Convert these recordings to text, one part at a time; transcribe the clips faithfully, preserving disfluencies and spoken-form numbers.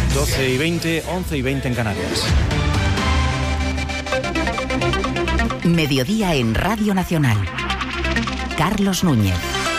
doce y veinte, once y veinte en Canarias. Mediodía en Radio Nacional. Carlos Núñez.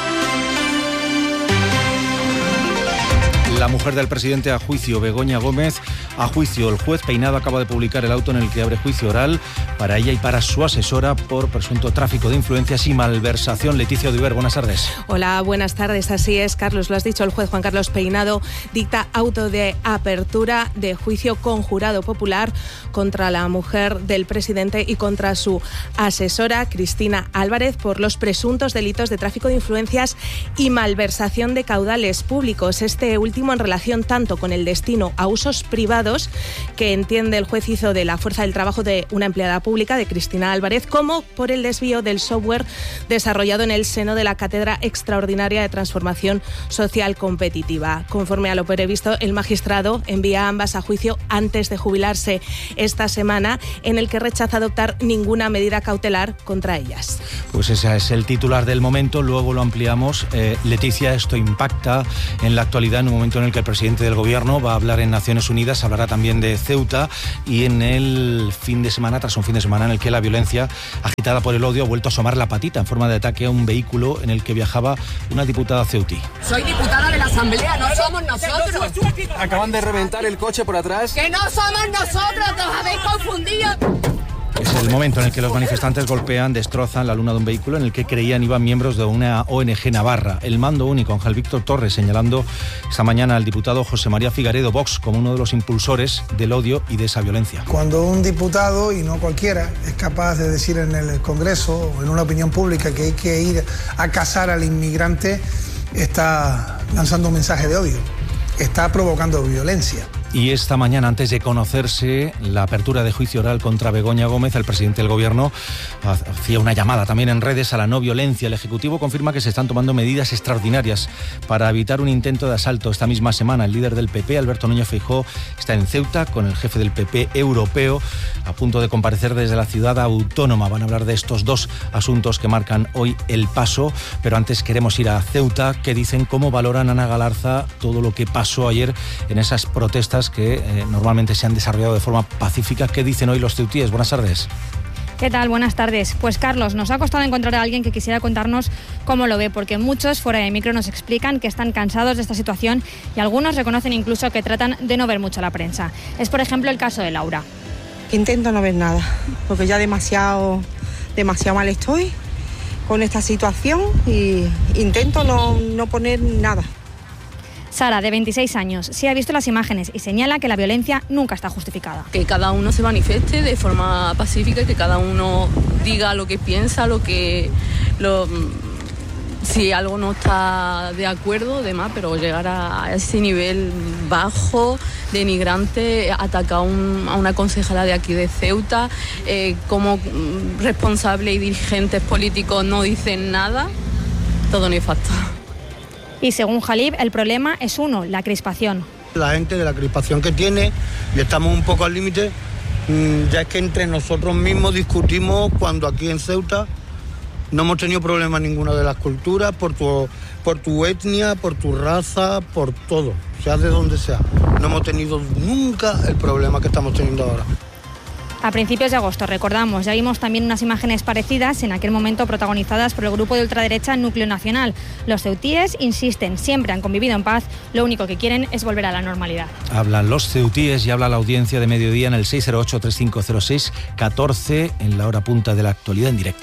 La mujer del presidente a juicio, Begoña Gómez, a juicio. El juez Peinado acaba de publicar el auto en el que abre juicio oral para ella y para su asesora por presunto tráfico de influencias y malversación. Leticia Odiver, buenas tardes. Hola, buenas tardes. Así es, Carlos, lo has dicho, el juez Juan Carlos Peinado dicta auto de apertura de juicio con jurado popular contra la mujer del presidente y contra su asesora, Cristina Álvarez, por los presuntos delitos de tráfico de influencias y malversación de caudales públicos. Este último en relación tanto con el destino a usos privados, que entiende el juez hizo de la fuerza del trabajo de una empleada pública, de Cristina Álvarez, como por el desvío del software desarrollado en el seno de la Cátedra Extraordinaria de Transformación Social Competitiva. Conforme a lo previsto, el magistrado envía ambas a juicio antes de jubilarse esta semana, en el que rechaza adoptar ninguna medida cautelar contra ellas. Pues ese es el titular del momento, luego lo ampliamos. Eh, Leticia, esto impacta en la actualidad en un momento en el que el presidente del gobierno va a hablar en Naciones Unidas, hablará también de Ceuta, y en el fin de semana, tras un fin de semana en el que la violencia agitada por el odio ha vuelto a asomar la patita en forma de ataque a un vehículo en el que viajaba una diputada ceutí. Soy diputada de la Asamblea, no somos nosotros. Acaban de reventar el coche por atrás. ¡Que no somos nosotros! ¡Os habéis confundido! Es el momento en el que los manifestantes golpean, destrozan la luna de un vehículo en el que creían iban miembros de una O N G navarra. El mando único, Ángel Víctor Torres, señalando esta mañana al diputado José María Figaredo, Vox, como uno de los impulsores del odio y de esa violencia. Cuando un diputado, y no cualquiera, es capaz de decir en el Congreso o en una opinión pública que hay que ir a cazar al inmigrante, está lanzando un mensaje de odio, está provocando violencia. Y esta mañana, antes de conocerse la apertura de juicio oral contra Begoña Gómez, el presidente del gobierno hacía una llamada también en redes a la no violencia. El Ejecutivo confirma que se están tomando medidas extraordinarias para evitar un intento de asalto. Esta misma semana, el líder del P P, Alberto Núñez Feijóo, está en Ceuta con el jefe del P P europeo, a punto de comparecer desde la ciudad autónoma. Van a hablar de estos dos asuntos que marcan hoy el paso, pero antes queremos ir a Ceuta. ¿Qué dicen? ¿Cómo valoran, Ana Galarza, todo lo que pasó ayer en esas protestas que eh, normalmente se han desarrollado de forma pacífica? ¿Qué dicen hoy los ceutíes? Buenas tardes. ¿Qué tal? Buenas tardes. Pues Carlos, nos ha costado encontrar a alguien que quisiera contarnos cómo lo ve, porque muchos fuera de micro nos explican que están cansados de esta situación y algunos reconocen incluso que tratan de no ver mucho a la prensa. Es, por ejemplo, el caso de Laura. Intento no ver nada, porque ya demasiado, demasiado mal estoy con esta situación y intento no, no poner nada. Sara, de veintiséis años, sí ha visto las imágenes y señala que la violencia nunca está justificada. Que cada uno se manifieste de forma pacífica y que cada uno diga lo que piensa, lo que... Lo, si algo no está de acuerdo, demás, pero llegar a ese nivel bajo, denigrante, atacar a, un, a una concejala de aquí de Ceuta, eh, como responsable y dirigentes políticos no dicen nada, todo nefasto. Y según Jalib, el problema es uno, la crispación. La gente de la crispación que tiene, y estamos un poco al límite, ya es que entre nosotros mismos discutimos cuando aquí en Ceuta no hemos tenido problema en ninguna de las culturas, por tu, por tu etnia, por tu raza, por todo, sea de donde sea. No hemos tenido nunca el problema que estamos teniendo ahora. A principios de agosto, recordamos, ya vimos también unas imágenes parecidas, en aquel momento protagonizadas por el grupo de ultraderecha Núcleo Nacional. Los ceutíes insisten, siempre han convivido en paz, lo único que quieren es volver a la normalidad. Hablan los ceutíes y habla la audiencia de mediodía en el seis cero ocho, tres cinco cero seis, catorce, en la hora punta de la actualidad en directo.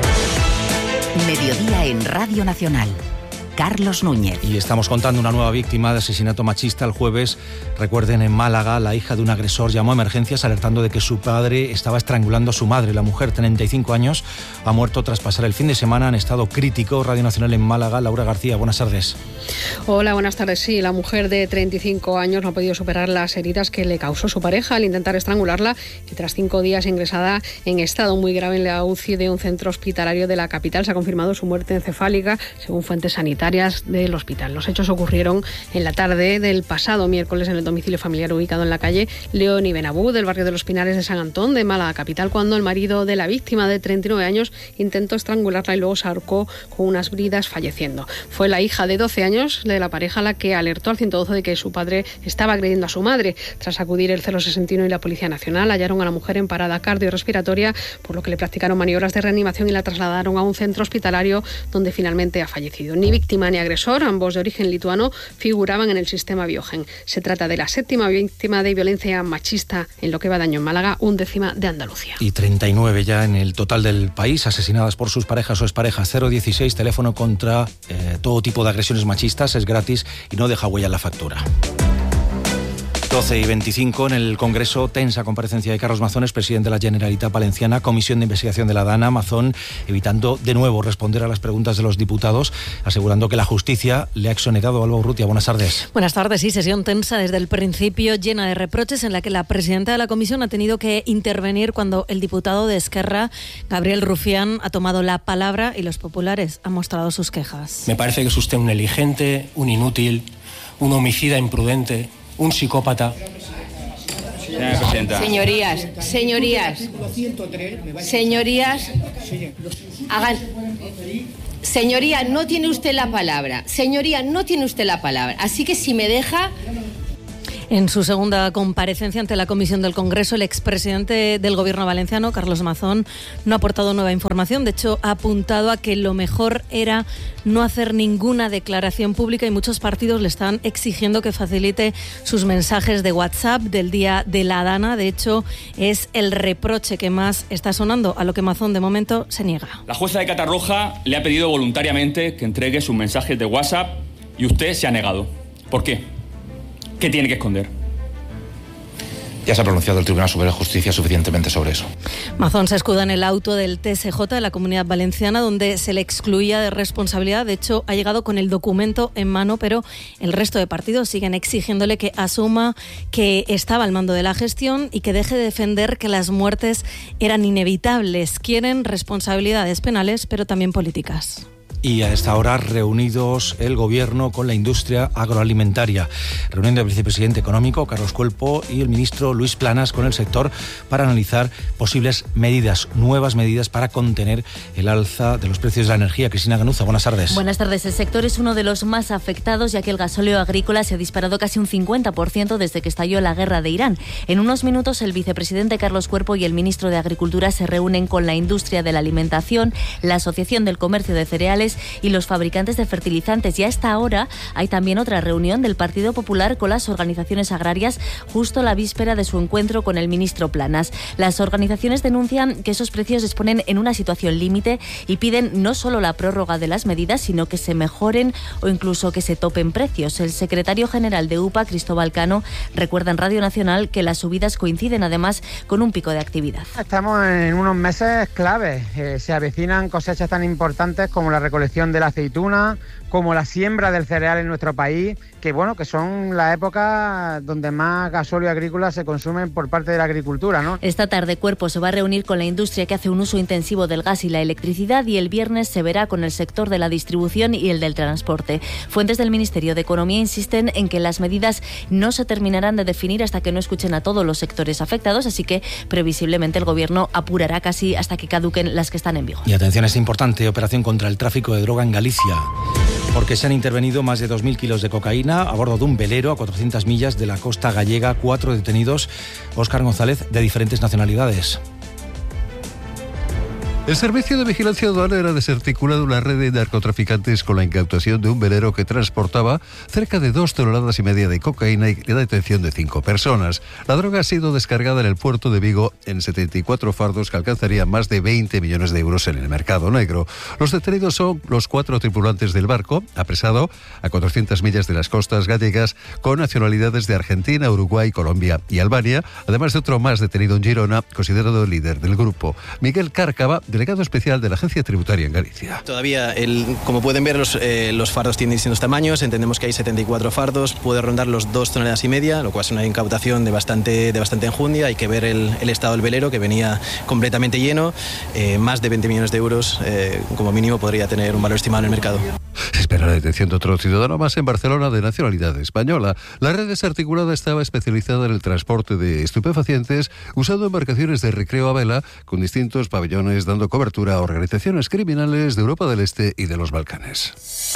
Mediodía en Radio Nacional. Carlos Núñez. Y estamos contando una nueva víctima de asesinato machista el jueves. Recuerden, en Málaga, la hija de un agresor llamó a emergencias alertando de que su padre estaba estrangulando a su madre. La mujer, treinta y cinco años, ha muerto tras pasar el fin de semana en estado crítico. Radio Nacional en Málaga, Laura García, buenas tardes. Hola, buenas tardes. Sí, la mujer de treinta y cinco años no ha podido superar las heridas que le causó su pareja al intentar estrangularla y tras cinco días ingresada en estado muy grave en la U C I de un centro hospitalario de la capital. Se ha confirmado su muerte encefálica, según fuentes sanitarias. sanitarias del hospital. Los hechos ocurrieron en la tarde del pasado miércoles en el domicilio familiar ubicado en la calle León y Benabú del barrio de Los Pinares de San Antón de Málaga capital, cuando el marido de la víctima de treinta y nueve años intentó estrangularla y luego se ahorcó con unas bridas, falleciendo. Fue la hija de doce años de la pareja la que alertó al ciento doce de que su padre estaba agrediendo a su madre. Tras acudir el cero sesenta y uno y la Policía Nacional, hallaron a la mujer en parada cardiorrespiratoria, por lo que le practicaron maniobras de reanimación y la trasladaron a un centro hospitalario donde finalmente ha fallecido. Ni víctima ni agresor, ambos de origen lituano, figuraban en el sistema Biogen. Se trata de la séptima víctima de violencia machista en lo que va de año en Málaga, undécima de Andalucía. Y treinta y nueve ya en el total del país asesinadas por sus parejas o exparejas. cero dieciséis, teléfono contra eh, todo tipo de agresiones machistas, es gratis y no deja huella en la factura. doce y veinticinco, en el Congreso, tensa comparecencia de Carlos Mazón, presidente de la Generalitat Valenciana, Comisión de Investigación de la DANA. Mazón evitando de nuevo responder a las preguntas de los diputados, asegurando que la justicia le ha exonerado. Alba Urrutia, buenas tardes. Buenas tardes, sí, sesión tensa desde el principio, llena de reproches, en la que la presidenta de la Comisión ha tenido que intervenir cuando el diputado de Esquerra, Gabriel Rufián, ha tomado la palabra y los populares han mostrado sus quejas. Me parece que es usted un negligente, un inútil, un homicida imprudente, un psicópata. Señorías, señorías, señorías, hagan... Señoría, no tiene usted la palabra. Señoría, no tiene usted la palabra. Así que si me deja... En su segunda comparecencia ante la Comisión del Congreso, el expresidente del Gobierno valenciano, Carlos Mazón, no ha aportado nueva información. De hecho, ha apuntado a que lo mejor era no hacer ninguna declaración pública y muchos partidos le están exigiendo que facilite sus mensajes de WhatsApp del día de la DANA. De hecho, es el reproche que más está sonando, a lo que Mazón de momento se niega. La jueza de Catarroja le ha pedido voluntariamente que entregue sus mensajes de WhatsApp y usted se ha negado. ¿Por qué? ¿Qué tiene que esconder? Ya se ha pronunciado el Tribunal Superior de Justicia suficientemente sobre eso. Mazón se escuda en el auto del T S J de la Comunidad Valenciana, donde se le excluía de responsabilidad. De hecho, ha llegado con el documento en mano, pero el resto de partidos siguen exigiéndole que asuma que estaba al mando de la gestión y que deje de defender que las muertes eran inevitables. Quieren responsabilidades penales, pero también políticas. Y a esta hora reunidos el Gobierno con la industria agroalimentaria. Reunión del vicepresidente económico, Carlos Cuerpo, y el ministro Luis Planas con el sector para analizar posibles medidas, nuevas medidas para contener el alza de los precios de la energía. Cristina Ganuza, buenas tardes. Buenas tardes. El sector es uno de los más afectados, ya que el gasóleo agrícola se ha disparado casi un cincuenta por ciento desde que estalló la guerra de Irán. En unos minutos, el vicepresidente Carlos Cuerpo y el ministro de Agricultura se reúnen con la industria de la alimentación, la Asociación del Comercio de Cereales y los fabricantes de fertilizantes. Y a esta hora hay también otra reunión del Partido Popular con las organizaciones agrarias, justo a la víspera de su encuentro con el ministro Planas. Las organizaciones denuncian que esos precios les ponen en una situación límite y piden no solo la prórroga de las medidas, sino que se mejoren o incluso que se topen precios. El secretario general de U P A, Cristóbal Cano, recuerda en Radio Nacional que las subidas coinciden además con un pico de actividad. Estamos en unos meses claves. Eh, se avecinan cosechas tan importantes como la recolección de la aceituna, como la siembra del cereal en nuestro país, que bueno, que son la época donde más gasóleo agrícola se consume por parte de la agricultura, ¿no? Esta tarde Cuerpo se va a reunir con la industria que hace un uso intensivo del gas y la electricidad, y el viernes se verá con el sector de la distribución y el del transporte. Fuentes del Ministerio de Economía insisten en que las medidas no se terminarán de definir hasta que no escuchen a todos los sectores afectados, así que previsiblemente el Gobierno apurará casi hasta que caduquen las que están en vigor. Y atención a esta importante operación contra el tráfico de droga en Galicia, porque se han intervenido más de dos mil kilos de cocaína a bordo de un velero a cuatrocientas millas de la costa gallega. Cuatro detenidos, Óscar González, de diferentes nacionalidades. El Servicio de Vigilancia Aduanera ha desarticulado una red de narcotraficantes con la incautación de un velero que transportaba cerca de dos toneladas y media de cocaína y la detención de cinco personas. La droga ha sido descargada en el puerto de Vigo en setenta y cuatro fardos que alcanzarían más de veinte millones de euros en el mercado negro. Los detenidos son los cuatro tripulantes del barco, apresado a cuatrocientas millas de las costas gallegas, con nacionalidades de Argentina, Uruguay, Colombia y Albania, además de otro más detenido en Girona, considerado el líder del grupo. Miguel Cárcava, delegado especial de la Agencia Tributaria en Galicia. Todavía, el, como pueden ver, los, eh, los fardos tienen distintos tamaños. Entendemos que hay setenta y cuatro fardos, puede rondar los dos toneladas y media, lo cual es una incautación de bastante, de bastante enjundia. Hay que ver el, el estado del velero, que venía completamente lleno. Eh, más de veinte millones de euros, eh, como mínimo, podría tener un valor estimado en el mercado. Se espera la detención de otro ciudadano más en Barcelona de nacionalidad española. La red desarticulada estaba especializada en el transporte de estupefacientes usando embarcaciones de recreo a vela con distintos pabellones dando cobertura a organizaciones criminales de Europa del Este y de los Balcanes.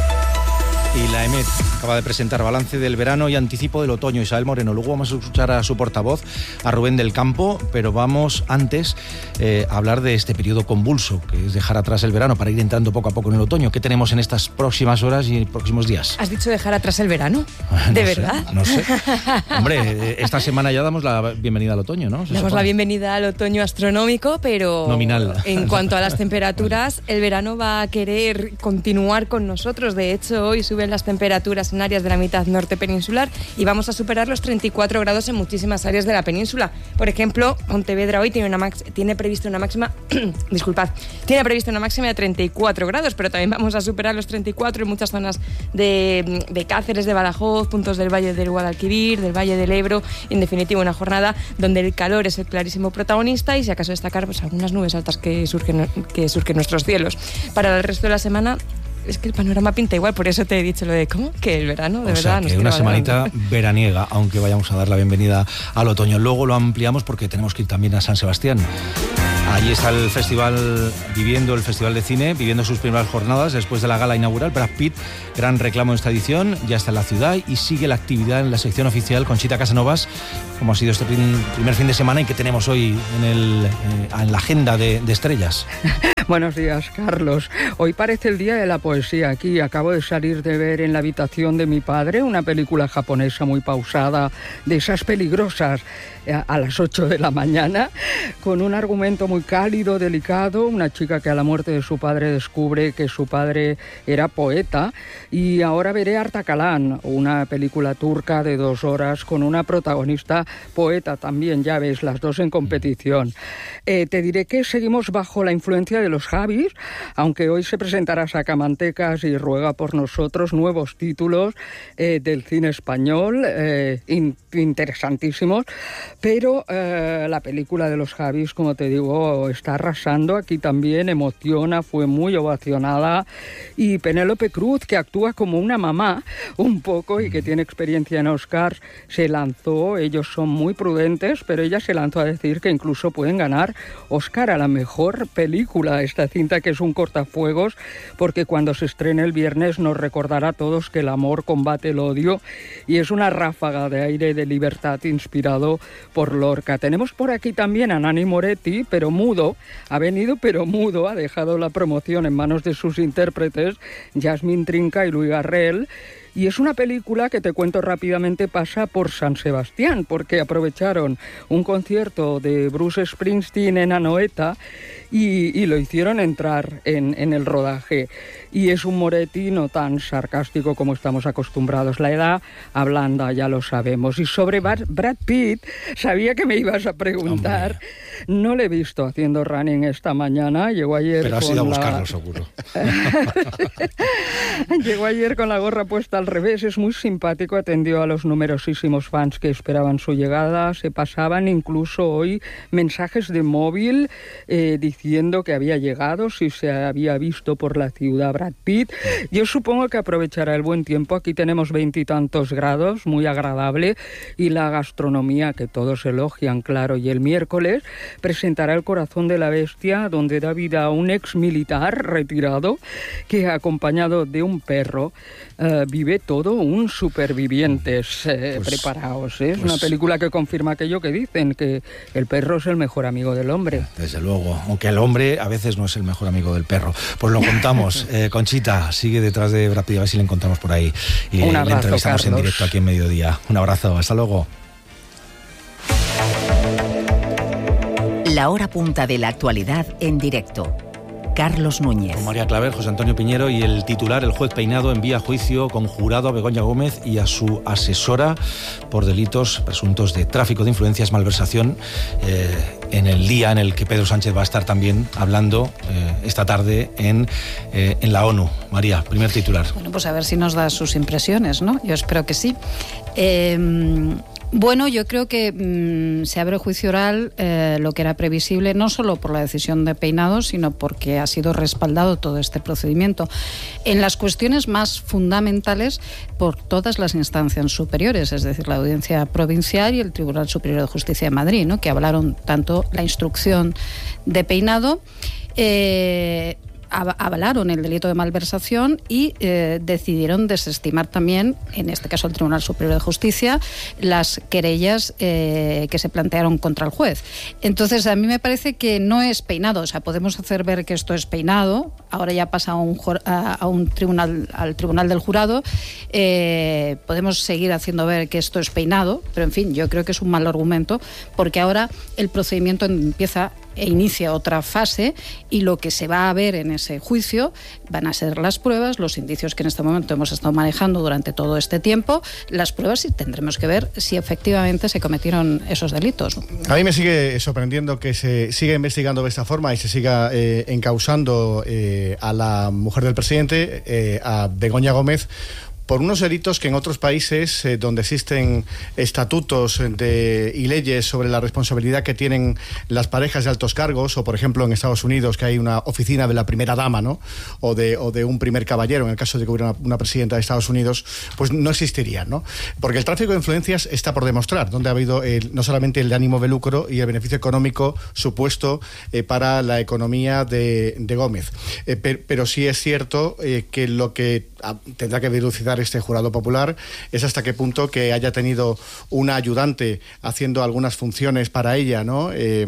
Y la EMET acaba de presentar balance del verano y anticipo del otoño. Isabel Moreno, luego vamos a escuchar a su portavoz, a Rubén del Campo, pero vamos antes eh, a hablar de este periodo convulso, que es dejar atrás el verano para ir entrando poco a poco en el otoño. ¿Qué tenemos en estas próximas horas y próximos días? ¿Has dicho dejar atrás el verano? ¿De no verdad? Sé, no sé. Hombre, esta semana ya damos la bienvenida al otoño, ¿no? Se Damos supone. la bienvenida al otoño astronómico, pero nominal. En cuanto a las temperaturas, el verano va a querer continuar con nosotros. De hecho, hoy suben las temperaturas en áreas de la mitad norte peninsular y vamos a superar los treinta y cuatro grados en muchísimas áreas de la península. Por ejemplo, Pontevedra hoy tiene, una max, tiene previsto una máxima, disculpad, tiene previsto una máxima de treinta y cuatro grados, pero también vamos a superar los treinta y cuatro en muchas zonas de, de Cáceres, de Badajoz, puntos del Valle del Guadalquivir, del Valle del Ebro. En definitiva, una jornada donde el calor es el clarísimo protagonista y, si acaso destacar, pues algunas nubes altas que surgen, que surgen en nuestros cielos. Para el resto de la semana, es que el panorama pinta igual, por eso te he dicho lo de ¿cómo? Que el verano, de o verdad. Sea, nos que una semanita valorando. veraniega, aunque vayamos a dar la bienvenida al otoño. Luego lo ampliamos porque tenemos que ir también a San Sebastián. Allí está el festival, viviendo el Festival de Cine, viviendo sus primeras jornadas después de la gala inaugural. Brad Pitt, gran reclamo en esta edición, ya está en la ciudad y sigue la actividad en la sección oficial. Conchita Casanovas, como ha sido este primer fin de semana y que tenemos hoy en, el, en la agenda de, de estrellas. Buenos días, Carlos. Hoy parece el día de la poesía aquí. Acabo de salir de ver En la habitación de mi padre, una película japonesa muy pausada, de esas peligrosas, a las ocho de la mañana, con un argumento muy cálido, delicado. Una chica que a la muerte de su padre descubre que su padre era poeta. Y ahora veré Artakalán, una película turca de dos horas con una protagonista poeta también, ya ves, las dos en competición. Eh, te diré que seguimos bajo la influencia de los Javis, aunque hoy se presentará Sacamantecas y ruega por nosotros nuevos títulos eh, del cine español, eh, in, interesantísimos, pero eh, la película de los Javis, como te digo, está arrasando. Aquí también emociona, fue muy ovacionada, y Penélope Cruz, que actúa como una mamá un poco y que tiene experiencia en Oscars, se lanzó. Ellos son muy prudentes, pero ella se lanzó a decir que incluso pueden ganar Oscar a la mejor película, esta cinta, que es un cortafuegos, porque cuando se estrene el viernes nos recordará a todos que el amor combate el odio, y es una ráfaga de aire de libertad inspirado por Lorca. Tenemos por aquí también a Nani Moretti, pero mudo, ha venido pero mudo, ha dejado la promoción en manos de sus intérpretes, Yasmín Trinca y Luis Garrel. Y es una película que, te cuento rápidamente, pasa por San Sebastián, porque aprovecharon un concierto de Bruce Springsteen en Anoeta y, y lo hicieron entrar en, en el rodaje. Y es un Moretti no tan sarcástico como estamos acostumbrados. La edad ablanda, ya lo sabemos. Y sobre Brad Pitt, sabía que me ibas a preguntar. Hombre. No le he visto haciendo running esta mañana. Llegó ayer Pero has con ido a la... buscarlo, seguro. Llegó ayer con la gorra puesta al revés. Es muy simpático, atendió a los numerosísimos fans que esperaban su llegada. Se pasaban incluso hoy mensajes de móvil eh, diciendo que había llegado, si se había visto por la ciudad Brad Pitt. Yo supongo que aprovechará el buen tiempo. Aquí tenemos veintitantos grados, muy agradable, y la gastronomía que todos elogian, claro. Y el miércoles presentará El corazón de la bestia, donde da vida a un ex militar retirado que, acompañado de un perro, uh, vive todo un supervivientes. Eh, pues, preparaos, ¿eh? Es pues, una película que confirma aquello que dicen, que el perro es el mejor amigo del hombre. Desde luego, aunque el hombre a veces no es el mejor amigo del perro. Pues lo contamos. eh, Conchita sigue detrás de Brad Pitt, a ver si le encontramos por ahí y un le, abrazo, le entrevistamos Carlos. En directo aquí en Mediodía. Un abrazo, hasta luego. La hora punta de la actualidad en directo. Carlos Núñez. Con María Claver, José Antonio Piñero y el titular, el juez Peinado envía a juicio conjurado a Begoña Gómez y a su asesora por delitos presuntos de tráfico de influencias, malversación, eh, en el día en el que Pedro Sánchez va a estar también hablando eh, esta tarde en, eh, en la ONU. María, primer titular. Bueno, pues a ver si nos da sus impresiones, ¿no? Yo espero que sí. Eh, Bueno, yo creo que mmm, se abre el juicio oral, eh, lo que era previsible, no solo por la decisión de Peinado, sino porque ha sido respaldado todo este procedimiento en las cuestiones más fundamentales por todas las instancias superiores, es decir, la Audiencia Provincial y el Tribunal Superior de Justicia de Madrid, ¿no?, que avalaron tanto la instrucción de Peinado, eh, avalaron el delito de malversación y eh, decidieron desestimar también, en este caso el Tribunal Superior de Justicia, las querellas eh, que se plantearon contra el juez. Entonces, a mí me parece que no es Peinado, o sea, podemos hacer ver que esto es Peinado, ahora ya pasa a un, a, a un tribunal, al Tribunal del Jurado, eh, podemos seguir haciendo ver que esto es Peinado, pero en fin, yo creo que es un mal argumento, porque ahora el procedimiento empieza e inicia otra fase y lo que se va a ver en ese juicio van a ser las pruebas, los indicios que en este momento hemos estado manejando durante todo este tiempo, las pruebas, y tendremos que ver si efectivamente se cometieron esos delitos. A mí me sigue sorprendiendo que se siga investigando de esta forma y se siga eh, encausando eh, a la mujer del presidente, eh, a Begoña Gómez, por unos delitos que en otros países eh, donde existen estatutos de, y leyes sobre la responsabilidad que tienen las parejas de altos cargos, o por ejemplo en Estados Unidos, que hay una oficina de la primera dama, ¿no?, o de, o de un primer caballero, en el caso de que hubiera una, una presidenta de Estados Unidos, pues no existirían, ¿no? Porque el tráfico de influencias está por demostrar, donde ha habido el, no solamente el ánimo de lucro y el beneficio económico supuesto eh, para la economía de, de Gómez. Eh, per, pero sí es cierto eh, que lo que a, tendrá que dilucidar este jurado popular es hasta qué punto que haya tenido una ayudante haciendo algunas funciones para ella, ¿no? Eh,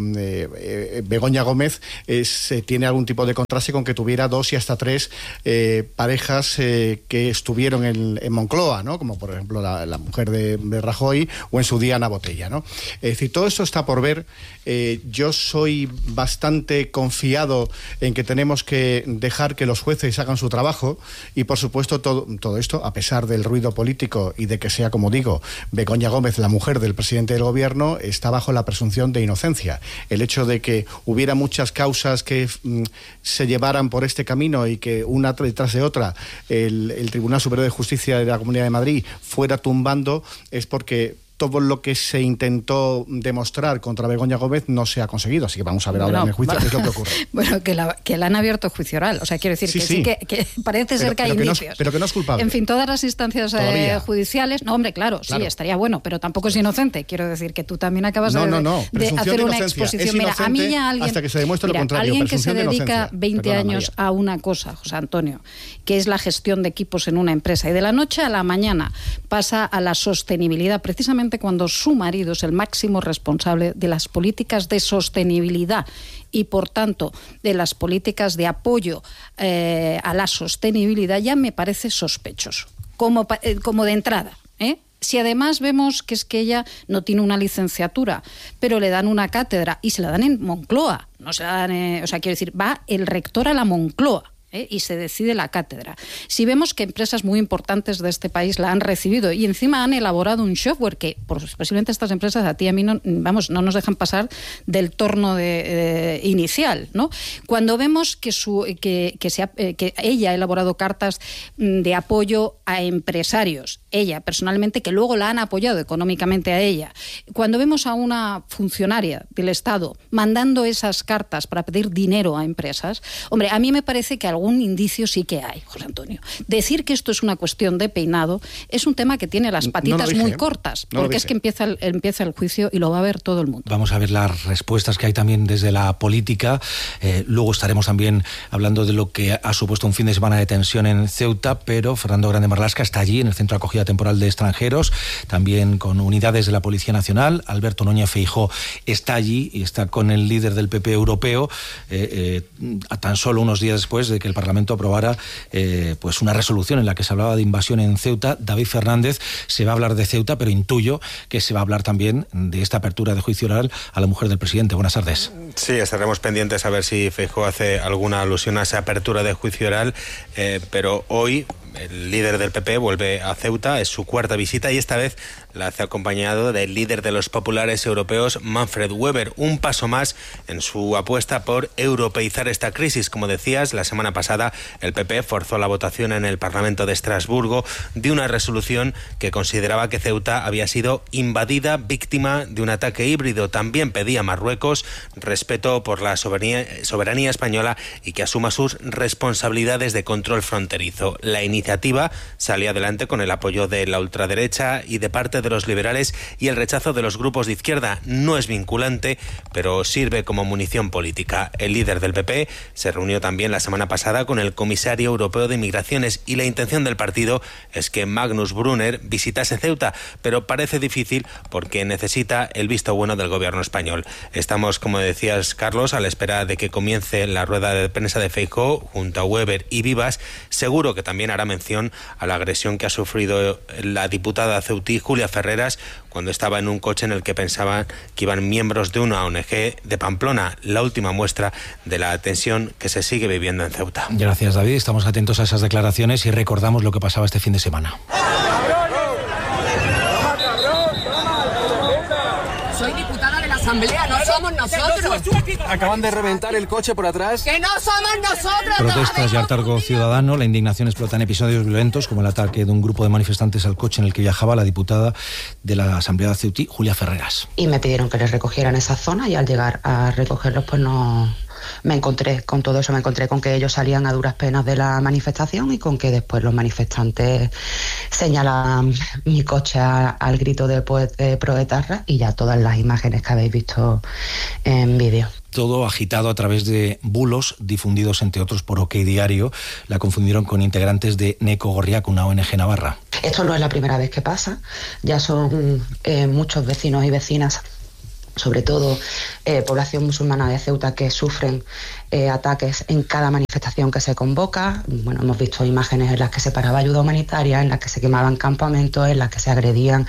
eh, Begoña Gómez es, eh, tiene algún tipo de contraste con que tuviera dos y hasta tres eh, parejas eh, que estuvieron en, en Moncloa, ¿no?, como por ejemplo la, la mujer de, de Rajoy o en su día Ana Botella, ¿no? Es decir, todo esto está por ver. Eh, yo soy bastante confiado en que tenemos que dejar que los jueces hagan su trabajo y por supuesto todo, todo esto, a pesar del ruido político y de que sea, como digo, Begoña Gómez, la mujer del presidente del gobierno, está bajo la presunción de inocencia. El hecho de que hubiera muchas causas que mm, se llevaran por este camino y que una tras de otra el, el Tribunal Superior de Justicia de la Comunidad de Madrid fuera tumbando es porque todo lo que se intentó demostrar contra Begoña Gómez no se ha conseguido. Así que vamos a ver ahora bueno, en el juicio bueno, qué es lo que ocurre. Bueno, que la, que la han abierto juicio oral. O sea, quiero decir sí, que sí, sí que, que parece pero, ser que hay pero indicios. Que no, pero que no es culpable. En fin, todas las instancias eh, judiciales... No, hombre, claro, claro, sí, estaría bueno, pero tampoco es inocente. Quiero decir que tú también acabas no, de, no, no. de hacer de una exposición. Mira, a mí ya alguien... Hasta que se demuestre mira, lo contrario. Alguien que se dedica de veinte Perdona, años María. a una cosa, José Antonio, que es la gestión de equipos en una empresa, y de la noche a la mañana pasa a la sostenibilidad, precisamente cuando su marido es el máximo responsable de las políticas de sostenibilidad y, por tanto, de las políticas de apoyo eh, a la sostenibilidad, ya me parece sospechoso, como, eh, como de entrada, ¿eh? Si además vemos que es que ella no tiene una licenciatura, pero le dan una cátedra y se la dan en Moncloa, no se la dan, eh, o sea, quiero decir, va el rector a la Moncloa. ¿Eh? Y se decide la cátedra. Si vemos que empresas muy importantes de este país la han recibido y encima han elaborado un software que pues, posiblemente estas empresas a ti y a mí no, vamos, no nos dejan pasar del torno de, eh, inicial, ¿no? Cuando vemos que, su, que, que, se ha, eh, que ella ha elaborado cartas de apoyo a empresarios, ella personalmente, que luego la han apoyado económicamente a ella, cuando vemos a una funcionaria del Estado mandando esas cartas para pedir dinero a empresas, hombre, a mí me parece que algún indicio sí que hay, José Antonio. Decir que esto es una cuestión de Peinado es un tema que tiene las patitas no dije, muy cortas, no porque es que empieza el, empieza el juicio y lo va a ver todo el mundo. Vamos a ver las respuestas que hay también desde la política. Eh, luego estaremos también hablando de lo que ha supuesto un fin de semana de tensión en Ceuta, pero Fernando Grande Marlaska está allí en el centro de acogida Política Temporal de Extranjeros, también con unidades de la Policía Nacional. Alberto Núñez Feijóo está allí y está con el líder del P P europeo, eh, eh, a tan solo unos días después de que el Parlamento aprobara eh, pues una resolución en la que se hablaba de invasión en Ceuta. David Fernández, se va a hablar de Ceuta, pero intuyo que se va a hablar también de esta apertura de juicio oral a la mujer del presidente. Buenas tardes. Sí, estaremos pendientes a ver si Feijóo hace alguna alusión a esa apertura de juicio oral, eh, pero hoy el líder del P P vuelve a Ceuta, es su cuarta visita y esta vez la hace acompañado del líder de los populares europeos, Manfred Weber, un paso más en su apuesta por europeizar esta crisis. Como decías, la semana pasada el P P forzó la votación en el Parlamento de Estrasburgo de una resolución que consideraba que Ceuta había sido invadida, víctima de un ataque híbrido. También pedía a Marruecos respeto por la soberanía, soberanía española y que asuma sus responsabilidades de control fronterizo. La iniciativa salió adelante con el apoyo de la ultraderecha y de parte de los liberales y el rechazo de los grupos de izquierda. No es vinculante, pero sirve como munición política. El líder del P P se reunió también la semana pasada con el comisario europeo de Migraciones y la intención del partido es que Magnus Brunner visitase Ceuta, pero parece difícil porque necesita el visto bueno del gobierno español. Estamos, como decías, Carlos, a la espera de que comience la rueda de prensa de Feijóo junto a Weber y Vivas. Seguro que también hará mención a la agresión que ha sufrido la diputada ceutí Julia Ferreras cuando estaba en un coche en el que pensaban que iban miembros de una O N G de Pamplona, la última muestra de la tensión que se sigue viviendo en Ceuta. Gracias, David. Estamos atentos a esas declaraciones y recordamos lo que pasaba este fin de semana. Soy diputada de la Asamblea, no somos nosotros. Acaban de reventar el coche por atrás. ¡Que no somos nosotros! Protestas y hartazgo ciudadano. La indignación explota en episodios violentos como el ataque de un grupo de manifestantes al coche en el que viajaba la diputada de la Asamblea ceutí, Julia Ferreras. Y me pidieron que les recogieran esa zona y al llegar a recogerlos pues no... Me encontré con todo eso, me encontré con que ellos salían a duras penas de la manifestación y con que después los manifestantes señalaban mi coche a, al grito de, pues, de proetarra y ya todas las imágenes que habéis visto en vídeo. Todo agitado a través de bulos difundidos, entre otros, por OK Diario. La confundieron con integrantes de Neko Gorriak, una O N G navarra. Esto no es la primera vez que pasa, ya son eh, muchos vecinos y vecinas, sobre todo eh, población musulmana de Ceuta, que sufren eh, ataques en cada manifestación que se convoca. Bueno, hemos visto imágenes en las que se paraba ayuda humanitaria, en las que se quemaban campamentos, en las que se agredían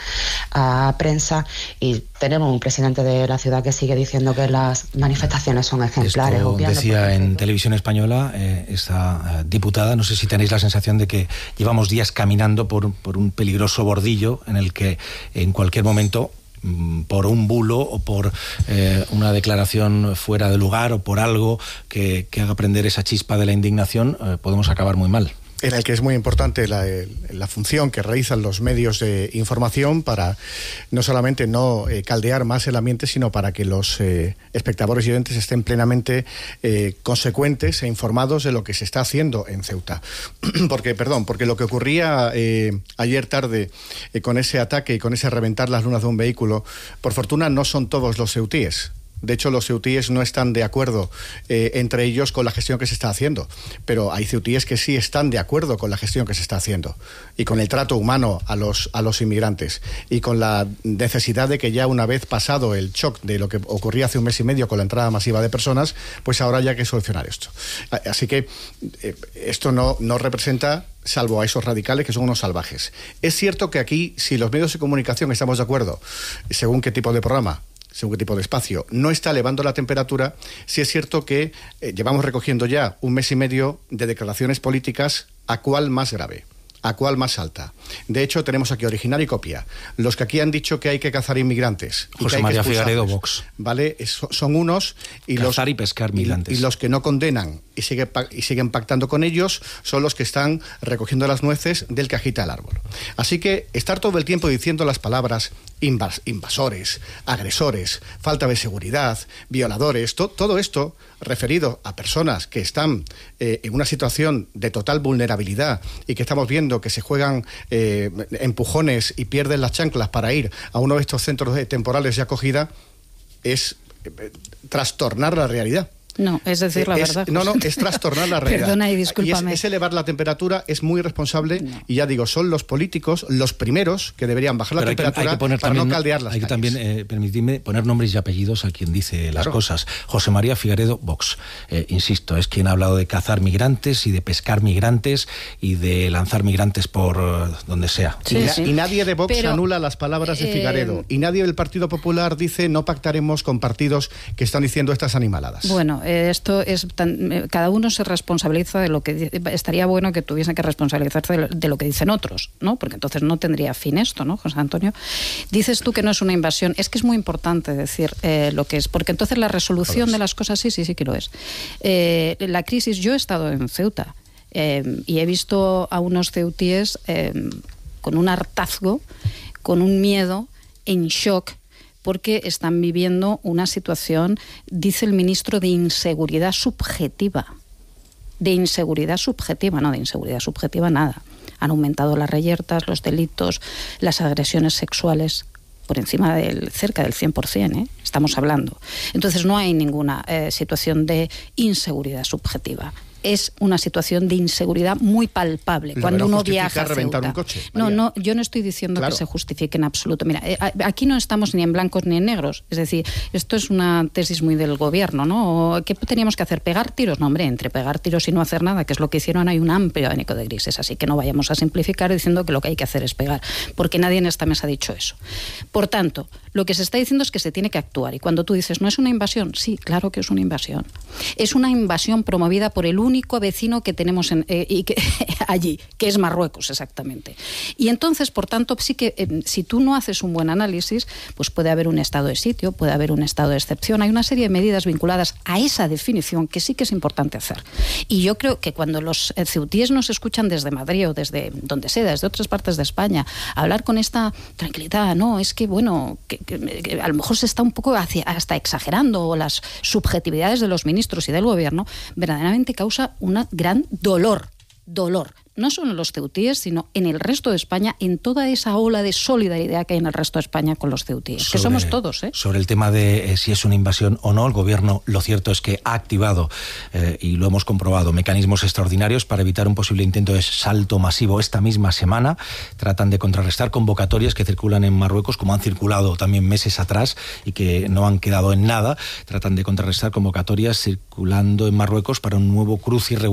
a prensa, y tenemos un presidente de la ciudad que sigue diciendo que las manifestaciones son ejemplares. Esto decía en Televisión Española eh, esta eh, diputada. No sé si tenéis la sensación de que llevamos días caminando por, por un peligroso bordillo en el que en cualquier momento, por un bulo o por eh, una declaración fuera de lugar o por algo que, que haga prender esa chispa de la indignación, eh, podemos acabar muy mal. En el que es muy importante la, la función que realizan los medios de información para no solamente no eh, caldear más el ambiente, sino para que los eh, espectadores y oyentes estén plenamente eh, consecuentes e informados de lo que se está haciendo en Ceuta. Porque, perdón, porque lo que ocurría eh, ayer tarde eh, con ese ataque y con ese reventar las lunas de un vehículo, por fortuna no son todos los ceutíes. De hecho, los ceutíes no están de acuerdo eh, entre ellos con la gestión que se está haciendo, pero hay ceutíes que sí están de acuerdo con la gestión que se está haciendo y con el trato humano a los, a los inmigrantes y con la necesidad de que ya una vez pasado el shock de lo que ocurría hace un mes y medio con la entrada masiva de personas, pues ahora ya hay que solucionar esto. Así que eh, esto no, no representa, salvo a esos radicales que son unos salvajes. Es cierto que aquí, si los medios de comunicación estamos de acuerdo, según qué tipo de programa, según qué tipo de espacio, no está elevando la temperatura, sí es cierto que eh, llevamos recogiendo ya un mes y medio de declaraciones políticas a cuál más grave, a cuál más alta. De hecho, tenemos aquí original y copia. Los que aquí han dicho que hay que cazar inmigrantes. Y José que hay María que Figaredo, Vox. ¿Vale? Es, son unos. Y cazar los, y pescar migrantes. Y, y los que no condenan y, sigue, y siguen pactando con ellos son los que están recogiendo las nueces del que agita el árbol. Así que estar todo el tiempo diciendo las palabras invas, invasores, agresores, falta de seguridad, violadores, to, todo esto referido a personas que están eh, en una situación de total vulnerabilidad y que estamos viendo que se juegan eh, empujones y pierden las chanclas para ir a uno de estos centros temporales de acogida, es eh, trastornar la realidad. No, es decir la es, verdad. No, no, es trastornar la realidad. Perdona y discúlpame. Y es, es elevar la temperatura, es muy irresponsable, no. Y ya digo, son los políticos los primeros que deberían bajar la Pero temperatura hay que, hay que poner para también, no caldear las Hay que calles. también, eh, permitirme, poner nombres y apellidos a quien dice las claro. cosas. José María Figaredo, Vox. Eh, insisto, es quien ha hablado de cazar migrantes y de pescar migrantes y de lanzar migrantes por uh, donde sea. Sí, y, sí. y nadie de Vox Pero, anula las palabras de Figaredo. Eh, y nadie del Partido Popular dice no pactaremos con partidos que están diciendo estas animaladas. Bueno, eh, esto es tan, cada uno se responsabiliza de lo que estaría bueno que tuviesen que responsabilizarse de, de lo que dicen otros, ¿no? Porque entonces no tendría fin esto, ¿no, José Antonio? Dices tú que no es una invasión. Es que es muy importante decir eh, lo que es, porque entonces la resolución de las cosas sí, sí, sí que lo es. Eh, la crisis, yo he estado en Ceuta eh, y he visto a unos ceutíes eh, con un hartazgo, con un miedo, en shock, porque están viviendo una situación, dice el ministro, de inseguridad subjetiva. De inseguridad subjetiva, no de inseguridad subjetiva nada. Han aumentado las reyertas, los delitos, las agresiones sexuales por encima del cerca del cien por ciento, ¿eh? Estamos hablando. Entonces no hay ninguna eh, situación de inseguridad subjetiva. Es una situación de inseguridad muy palpable. Pero cuando no uno viaja a reventar Ceuta. Un coche, no, no, yo no estoy diciendo claro. que se justifique en absoluto. Mira, eh, aquí no estamos ni en blancos ni en negros. Es decir, esto es una tesis muy del gobierno, ¿no? ¿Qué teníamos que hacer? ¿Pegar tiros? No, hombre, entre pegar tiros y no hacer nada, que es lo que hicieron, hay un amplio abanico de grises. Así que no vayamos a simplificar diciendo que lo que hay que hacer es pegar, porque nadie en esta mesa ha dicho eso. Por tanto, lo que se está diciendo es que se tiene que actuar. Y cuando tú dices, ¿no es una invasión? Sí, claro que es una invasión. Es una invasión promovida por el único vecino que tenemos en, eh, y que, allí, que es Marruecos, exactamente. Y entonces, por tanto, sí que eh, si tú no haces un buen análisis, pues puede haber un estado de sitio, puede haber un estado de excepción. Hay una serie de medidas vinculadas a esa definición que sí que es importante hacer. Y yo creo que cuando los ceutíes nos escuchan desde Madrid o desde donde sea, desde otras partes de España, hablar con esta tranquilidad, no, es que, bueno, que, que, que a lo mejor se está un poco hacia, hasta exagerando las subjetividades de los ministros y del gobierno, verdaderamente causa una gran dolor, dolor. No solo en los ceutíes, sino en el resto de España, en toda esa ola de solidaridad que hay en el resto de España con los ceutíes, sobre, que somos todos. ¿eh? Sobre el tema de eh, si es una invasión o no, el Gobierno, lo cierto es que ha activado, eh, y lo hemos comprobado, mecanismos extraordinarios para evitar un posible intento de salto masivo esta misma semana. Tratan de contrarrestar convocatorias que circulan en Marruecos, como han circulado también meses atrás y que no han quedado en nada. Tratan de contrarrestar convocatorias circulando en Marruecos para un nuevo cruce irregular